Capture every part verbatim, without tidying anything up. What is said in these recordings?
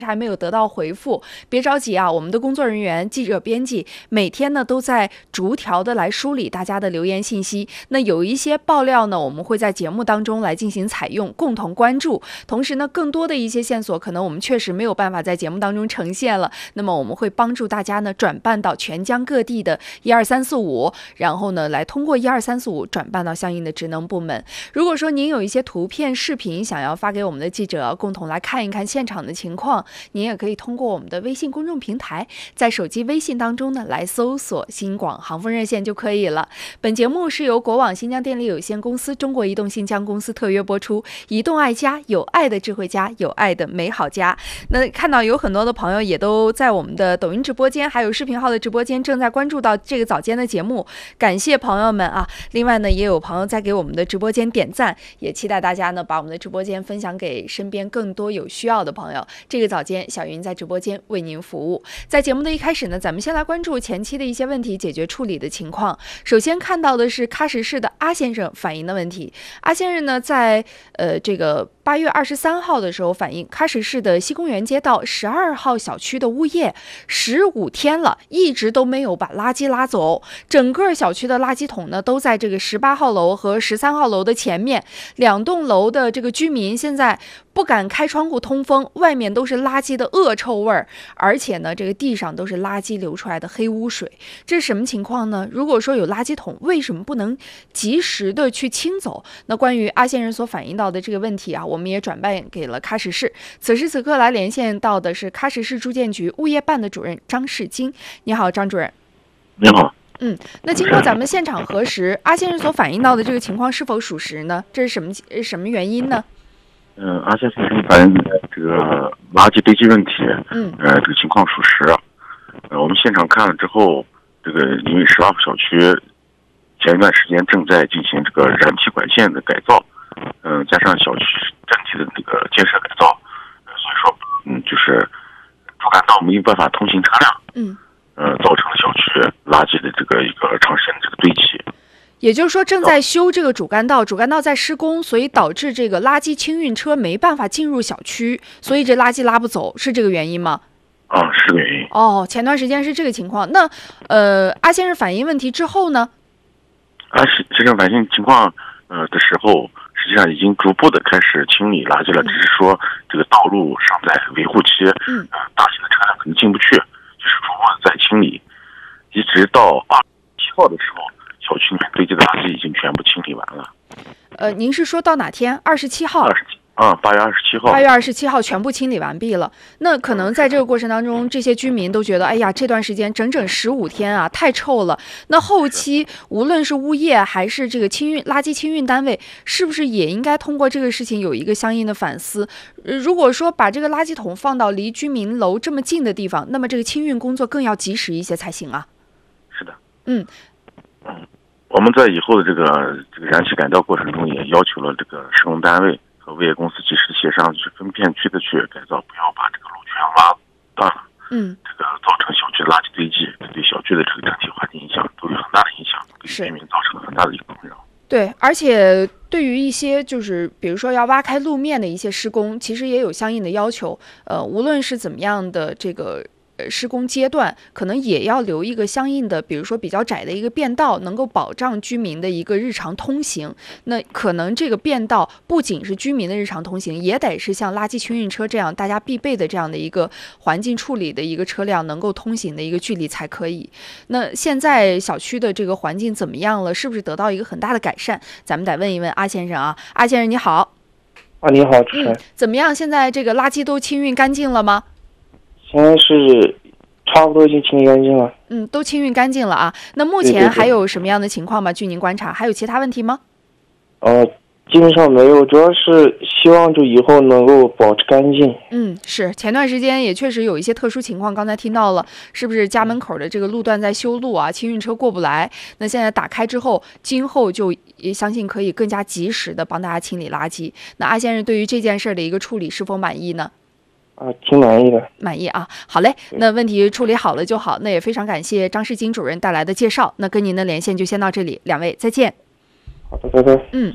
还没有得到回复，别着急啊，我们的工作人员、记者、编辑每天呢都在逐条的来梳理大家的留言信息。那有一些爆料呢，我们会在节目当中来进行采用，共同关注。同时呢，更多的一些线索，可能我们确实没有办法在节目当中呈现了。那么我们会帮助大家呢转办到全疆各地的一二三四五，然后呢来通过一二三四五转办到相应的职能部门。如果说您有一些图片、视频想要发给我们的记者，共同来看一看现场的情况，您也可以通过我们的微信公众平台，在手机微信当中呢来搜索新广航风热线就可以了。本节目是由国网新疆电力有限公司、中国移动新疆公司特约播出。移动爱家，有爱的智慧家，有爱的美好家。那看到有很多的朋友也都在我们的抖音直播间还有视频号的直播间正在关注到这个早间的节目，感谢朋友们啊。另外呢，也有朋友在给我们的直播间点赞，也期待大家呢把我们的直播间分享给身边更多有需要的朋友。这个早间小云在直播间为您服务。在节目的一开始呢，咱们先来关注前期的一些问题解决处理的情况。首先看到的是喀什市的阿先生反映的问题。阿先生呢在呃这个八月二十三号的时候反映，喀什市的西公园街道十二号小区的物业十五天了，一直都没有把垃圾拉走，整个小区的垃圾桶呢都在这个十八号楼和十三号楼的前面，两栋楼的这个居民现在不敢开窗户通风，外面都是垃圾的恶臭味儿，而且呢这个地上都是垃圾流出来的黑污水。这是什么情况呢？如果说有垃圾桶，为什么不能及时的去清走？那关于阿先生所反映到的这个问题啊，我们也转办给了喀什市。此时此刻来连线到的是喀什市住建局物业办的主任张世金。你好，张主任。 你好。 嗯，那经过咱们现场核实，阿先生所反映到的这个情况是否属实呢？这是什么什么原因呢？ 嗯，阿先生反映的这个垃圾堆积问题， 嗯， 呃，这个情况属实。呃，我们现场看了之后，这个因为十二号小区前一段时间正在进行这个燃气管线的改造，嗯、呃，加上小区整体的这个建设改造，呃、所以说，嗯，就是主干道没有办法通行车辆， 嗯， 呃，造成了小区垃圾的这个一个长时间的这个堆积。 也就是说，正在修这个主干道，主干道在施工，所以导致这个垃圾清运车没办法进入小区，所以这垃圾拉不走，是这个原因吗？ 啊，是个原因。 哦，前段时间是这个情况。那呃，阿先生反映问题之后呢？ 阿先生反映情况呃的时候，实际上已经逐步的开始清理垃圾了， 嗯、 只是说这个道路尚在维护期， 嗯， 呃，大型的车辆可能进不去，就是逐步的在清理，一直到二十七号的时候。小区里面堆积的垃圾已经全部清理完了。 呃，您是说到哪天？二十七号？ 二十七啊，八月二十七号。 八月二十七号全部清理完毕了。那可能在这个过程当中，这些居民都觉得，哎呀，这段时间整整十五天啊，太臭了。那后期无论是物业还是这个清运垃圾清运单位，是不是也应该通过这个事情有一个相应的反思？呃、如果说把这个垃圾桶放到离居民楼这么近的地方，那么这个清运工作更要及时一些才行啊。 是的。 嗯。 嗯，我们在以后的这个这个燃气改造过程中，也要求了这个施工单位和物业公司及时协商，去分片区的去改造，不要把这个路权挖断了。 嗯， 这个造成小区的垃圾堆积，对小区的这个整体环境影响都有很大的影响，给居民造成了很大的一个困扰。 对，而且对于一些就是比如说要挖开路面的一些施工，其实也有相应的要求。呃，无论是怎么样的这个。施工阶段可能也要留一个相应的，比如说比较窄的一个便道，能够保障居民的一个日常通行。那可能这个便道不仅是居民的日常通行，也得是像垃圾清运车这样大家必备的这样的一个环境处理的一个车辆能够通行的一个距离才可以。那现在小区的这个环境怎么样了？是不是得到一个很大的改善？咱们得问一问阿先生啊。阿先生你好。 啊，你好，主持人。 嗯，怎么样？现在这个垃圾都清运干净了吗？ 现在是差不多已经清理干净了。 嗯，都清运干净了啊。那目前还有什么样的情况吗？据您观察，还有其他问题吗？ 呃，基本上没有，主要是希望就以后能够保持干净。 嗯，是前段时间也确实有一些特殊情况，刚才听到了，是不是家门口的这个路段在修路啊，清运车过不来？那现在打开之后，今后就也相信可以更加及时的帮大家清理垃圾。那阿先生对于这件事的一个处理是否满意呢？ 啊，挺满意的。 满意啊，好嘞，那问题处理好了就好。那也非常感谢张世金主任带来的介绍。那跟您的连线就先到这里，两位再见。 好的，拜拜。 嗯，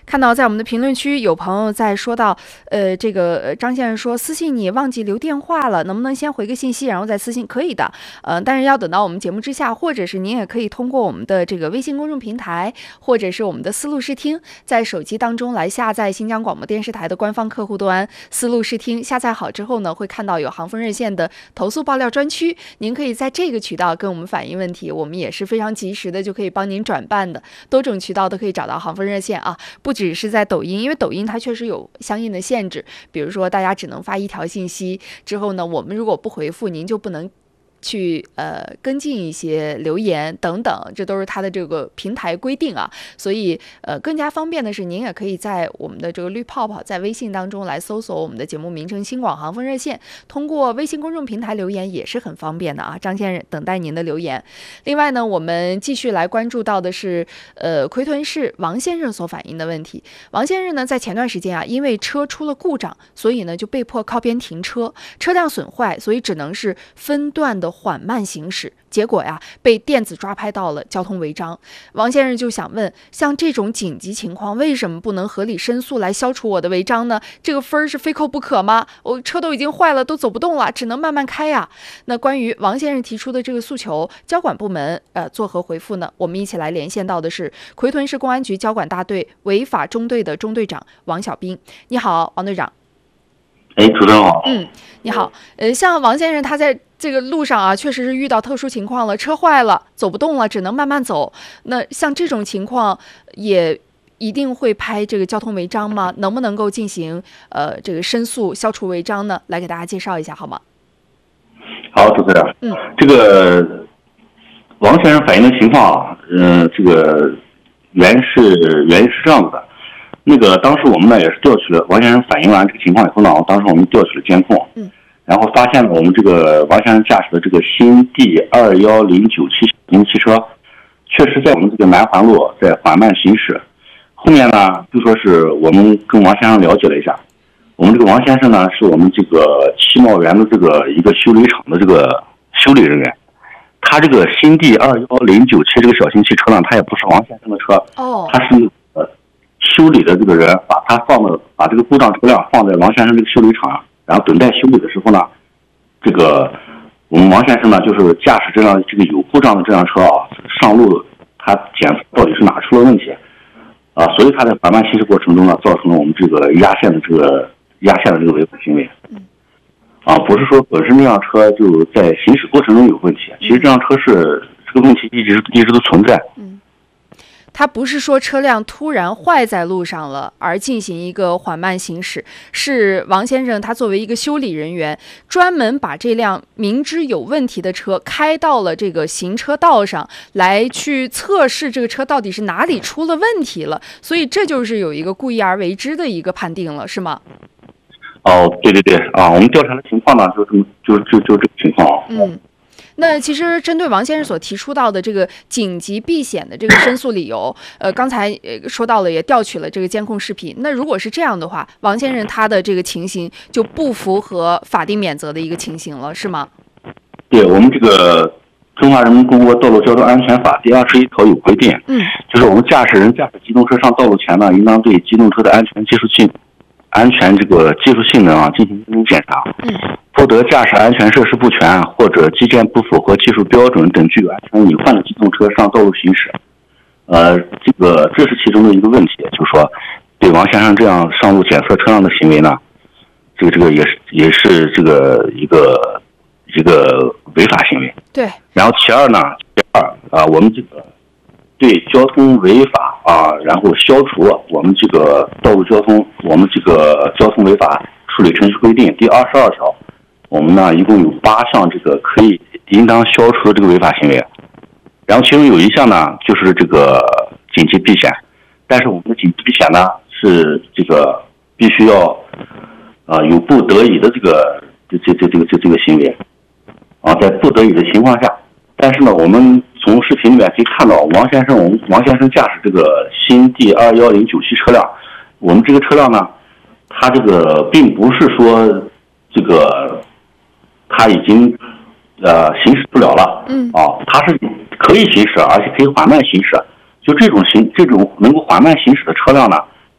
看到在我们的评论区有朋友在说到，呃，这个张先生说私信你忘记留电话了，能不能先回个信息，然后再私信？可以的，呃，但是要等到我们节目之下，或者是您也可以通过我们的这个微信公众平台，或者是我们的思路视听，在手机当中来下载新疆广播电视台的官方客户端思路视听，下载好之后呢，会看到有航风热线的投诉爆料专区，您可以在这个渠道跟我们反映问题，我们也是非常及时的就可以帮您转办的，多种渠道都可以找到航风热线啊，不只是在抖音，因为抖音它确实有相应的限制，比如说大家只能发一条信息，之后呢，我们如果不回复，您就不能去呃跟进一些留言等等，这都是它的这个平台规定啊。所以呃更加方便的是，您也可以在我们的这个绿泡泡在微信当中来搜索我们的节目名称新广航风热线，通过微信公众平台留言也是很方便的啊。张先生等待您的留言。另外呢，我们继续来关注到的是呃奎屯市王先生所反映的问题。王先生呢在前段时间啊，因为车出了故障，所以呢就被迫靠边停车，车辆损坏，所以只能是分段的缓慢行驶，结果呀被电子抓拍到了交通违章。王先生就想问，像这种紧急情况，为什么不能合理申诉来消除我的违章呢？这个分是非扣不可吗？我车都已经坏了，都走不动了，只能慢慢开呀。那关于王先生提出的这个诉求，交管部门呃作何回复呢？我们一起来连线到的是奎屯市公安局交管大队违法中队的中队长王小兵。你好，王队长。 哎，主持人好。 嗯，你好。呃，像王先生他在这个路上啊，确实是遇到特殊情况了，车坏了，走不动了，只能慢慢走。那像这种情况，也一定会拍这个交通违章吗？能不能够进行呃这个申诉消除违章呢？来给大家介绍一下好吗？ 好，主持人。 嗯， 这个王先生反映的情况啊，呃，这个原是原是这样子的。那个当时我们呢也是调取了王先生反映完这个情况以后呢，当时我们调取了监控， 嗯， 然后发现了我们这个王先生驾驶的这个新 D 二一零九七型汽车，确实在我们这个南环路在缓慢行驶。后面呢就说是我们跟王先生了解了一下，我们这个王先生呢是我们这个汽贸园的这个一个修理厂的这个修理人员，他这个新 D 二一零九七这个小型汽车呢，他也不是王先生的车， 哦， 他是呃修理的这个人把他放的把这个故障车辆放在王先生这个修理厂，然后等待修理的时候呢，这个我们王先生呢就是驾驶这辆这个有故障的这辆车啊上路，他检测到底是哪出了问题啊，所以他在缓慢行驶过程中呢，造成了我们这个压线的这个压线的这个违法行为。啊，不是说本身这辆车就在行驶过程中有问题，其实这辆车是这个问题一直一直都存在。 嗯，它不是说车辆突然坏在路上了而进行一个缓慢行驶，是王先生他作为一个修理人员，专门把这辆明知有问题的车开到了这个行车道上来去测试这个车到底是哪里出了问题了，所以这就是有一个故意而为之的一个判定了，是吗？ 哦，对对对啊，我们调查的情况呢，就这么就就就这个情况。 嗯，那其实针对王先生所提出到的这个紧急避险的这个申诉理由，呃，刚才呃说到了，也调取了这个监控视频。那如果是这样的话，王先生他的这个情形就不符合法定免责的一个情形了，是吗？ 对，我们这个《中华人民共和国道路交通安全法》第二十一条有规定， 嗯， 就是我们驾驶人驾驶机动车上道路前呢，应当对机动车的安全技术性。安全这个技术性能啊进行认真检查， 嗯， 不得驾驶安全设施不全或者基建不符合技术标准等具有安全隐患的机动车上道路行驶。呃，这个这是其中的一个问题，就是说对王先生这样上路检测车辆的行为呢，这个这个也是也是这个一个一个违法行为。 对。 然后其二呢，第二啊，我们这个对交通违法啊，然后消除我们这个道路交通，我们这个交通违法处理程序规定第二十二条，我们呢一共有八项这个可以应当消除的这个违法行为，然后其中有一项呢就是这个紧急避险，但是我们的紧急避险呢是这个必须要呃有不得已的这个这这这这个这这个行为啊，在不得已的情况下。但是呢，我们从视频里面可以看到，王先生，我们王先生驾驶这个新 D 二一零九七车辆，我们这个车辆呢，它这个并不是说这个它已经呃行驶不了了， 嗯， 啊，它是可以行驶，而且可以缓慢行驶。就这种行这种能够缓慢行驶的车辆呢，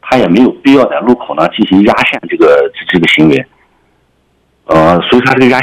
他也没有必要在路口呢进行压线这个这个行为。呃，所以他这个压